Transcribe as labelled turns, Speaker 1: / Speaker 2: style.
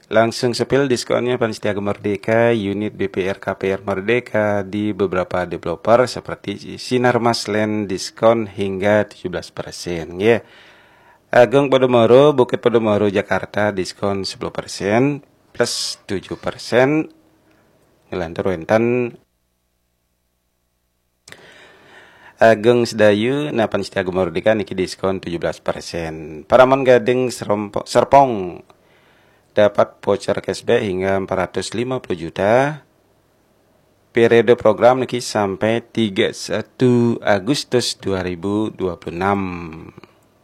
Speaker 1: Langsung sepil diskonnya Panstiaga Merdeka, unit BPR KPR Merdeka di beberapa developer seperti Sinarmas Land diskon hingga 17%. Ya. Agung Podomoro, Bukit Podomoro, Jakarta diskon 10% plus 7%. Ngelantur Wentan Agung Sedayu, Panstiaga Merdeka niki diskon 17%. Paramon Gading Serpong dapat voucher cashback hingga 450 juta. Periode program niki sampai 31 Agustus 2026.